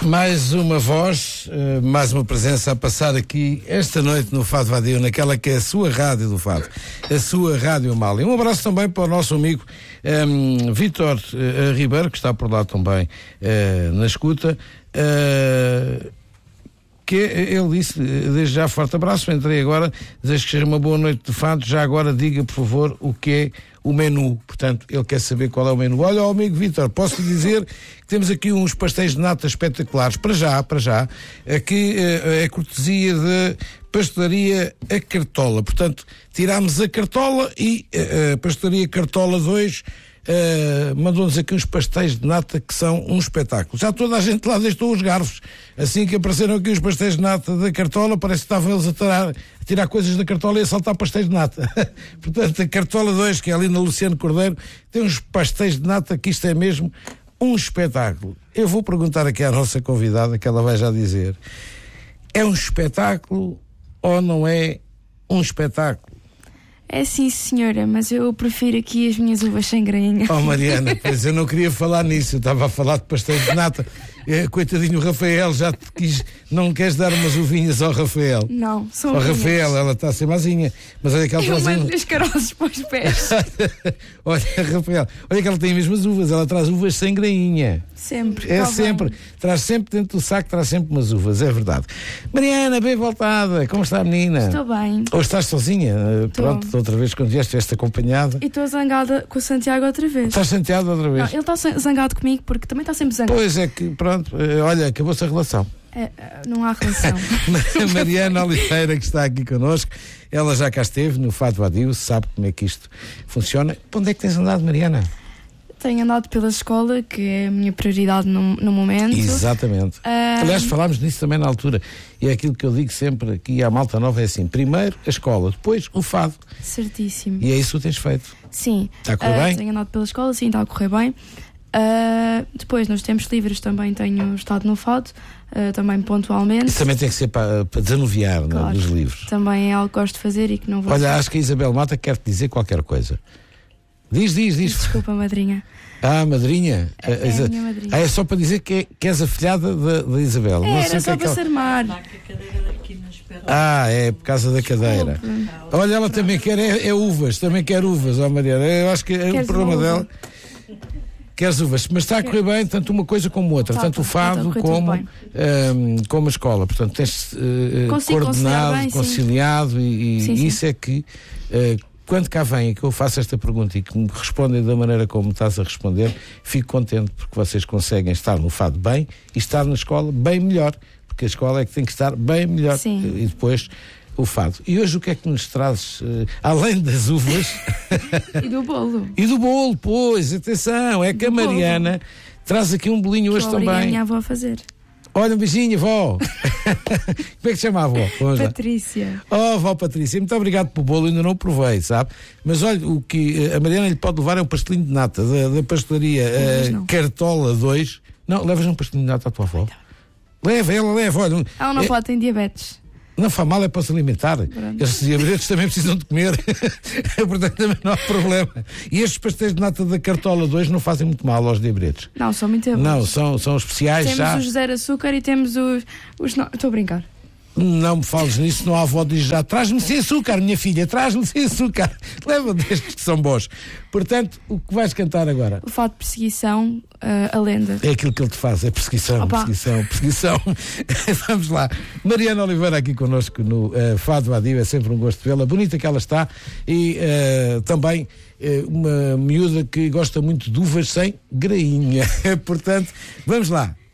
Mais uma voz, mais uma presença a passar aqui esta noite no Fado Vadio, naquela que é a sua rádio do Fado, a sua Rádio Amália. Um abraço também para o nosso amigo Vítor Ribeiro, que está por lá também na escuta, que ele disse, desde já, forte abraço, entrei agora, desejo que seja uma boa noite de fado, já agora diga, por favor, o que é o menu. Portanto, ele quer saber qual é o menu. Olha, amigo Vítor, posso lhe dizer que temos aqui uns pastéis de nata espetaculares, para já, aqui é cortesia de Pastelaria A Cartola. Portanto, tirámos a Cartola e a Pastelaria Cartola 2 mandou-nos aqui uns pastéis de nata que são um espetáculo. Já toda a gente lá deixou os garfos. Assim que apareceram aqui os pastéis de nata da Cartola, parece que estavam eles a tirar coisas da Cartola e a saltar pastéis de nata. Portanto, a Cartola 2, que é ali na Luciano Cordeiro, tem uns pastéis de nata que isto é mesmo um espetáculo. Eu vou perguntar aqui à nossa convidada, que ela vai já dizer, é um espetáculo ou não é um espetáculo? É sim, senhora, mas eu prefiro aqui as minhas uvas sem grainha. Oh, Mariana, pois eu não queria falar nisso, eu estava a falar de pastéis de nata. Coitadinho, o Rafael já te quis, não queres dar umas uvinhas ao Rafael? Não, são ao Rafael, ela está a ser mazinha, mas olha que ela traz mando-lhe os caroços para os pés. Olha, Rafael, olha que ela tem mesmo as uvas, ela traz uvas sem grainha. Sempre. É sempre, traz sempre dentro do saco, traz sempre umas uvas, é verdade. Mariana, bem voltada, como está a menina? Estou bem. Ou estás sozinha? Pronto, outra vez quando vieste acompanhada. E estou zangada com o Santiago outra vez. Estás Santiago outra vez? Não, ele está zangado comigo porque também está sempre zangado. Pois é que, pronto, olha, acabou-se a relação. Não há relação. Mariana Oliveira, que está aqui connosco, ela já cá esteve no Fado Vadio, sabe como é que isto funciona. Para onde é que tens andado, Mariana? Tenho andado pela escola, que é a minha prioridade no momento. Exatamente. Aliás, falámos nisso também na altura. E é aquilo que eu digo sempre aqui à Malta Nova, é assim, primeiro a escola, depois o fado. Certíssimo. E é isso que tens feito? Sim. Está a correr bem? Tenho andado pela escola, sim, está a correr bem. Depois, nos tempos livres, também tenho estado no fado, também pontualmente. Isso também tem que ser para desanuviar, claro, não, dos livros. Também é algo que gosto de fazer e que não vou Olha, acho que a Isabel Mata quer-te dizer qualquer coisa. Diz. Desculpa, madrinha. Madrinha? É a minha madrinha. É só para dizer que és a filhada da Isabel. Não sei era só que para se armar. É por causa da cadeira. Olha, ela também quer uvas, Mariana. Eu acho que é o problema dela. Queres uvas, mas está a correr bem tanto uma coisa como outra, tanto o fado como a escola. Portanto, tens coordenado, conciliado e isso é que quando cá vem e que eu faço esta pergunta e que me respondem da maneira como estás a responder, fico contente porque vocês conseguem estar no fado bem e estar na escola bem melhor, porque a escola é que tem que estar bem melhor. Sim. E depois o fado. E hoje o que é que nos trazes, além das uvas? E do bolo. E do bolo, pois, atenção, é que a Mariana traz aqui um bolinho hoje também. A minha avó a fazer. Olha, um beijinho, vó. Como é que se chama a avó? Patrícia. Oh, vó Patrícia, muito obrigado pelo bolo, ainda não provei, sabe? Mas olha, o que a Mariana lhe pode levar é um pastelinho de nata da pastelaria Cartola 2. Não, levas um pastelinho de nata à tua avó? Leva, olha. Ela não pode, tem diabetes. Não faz mal, é para se alimentar. Estes diabetes também precisam de comer. Portanto, também não há problema. E estes pastéis de nata da Cartola 2 não fazem muito mal aos diabetes. Não, são muito bons. Não, são especiais. Temos os zero açúcar e temos os estou a brincar. Não me fales nisso, não há avó diz já. Traz-me sem açúcar, minha filha, traz-me sem açúcar. Leva destes que são bons. Portanto, o que vais cantar agora? O fado de perseguição, a lenda. É aquilo que ele te faz, é perseguição. Vamos lá. Mariana Oliveira aqui connosco no Fado Vadio, é sempre um gosto de vê-la. Bonita que ela está e também uma miúda que gosta muito de uvas sem grainha. Portanto, vamos lá.